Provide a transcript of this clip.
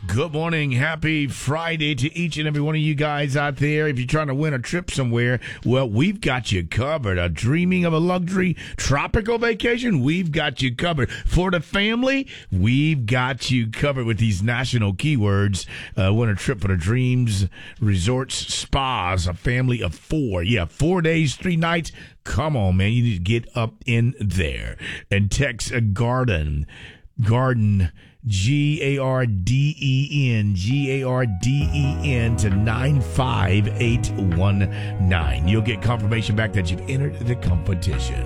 Good morning. Happy Friday to each and every one of you guys out there. If you're trying to win a trip somewhere, well, we've got you covered. Dreaming of a luxury tropical vacation? We've got you covered. For the family, we've got you covered with these national keywords. Win a trip for the Dreams Resorts Spas, a family of 4. Yeah, 4 days, 3 nights. Come on, man. You need to get up in there. And text Garden, Garden, Garden, Garden to 95819. You'll get confirmation back that you've entered the competition.